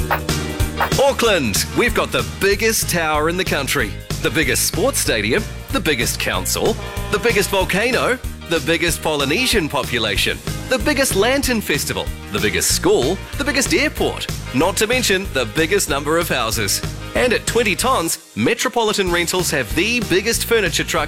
Auckland, we've got the biggest tower in the country, the biggest sports stadium, the biggest council, the biggest volcano, the biggest Polynesian population, the biggest lantern festival, the biggest school, the biggest airport, not to mention the biggest number of houses. And at 20 tonnes, Metropolitan Rentals have the biggest furniture truck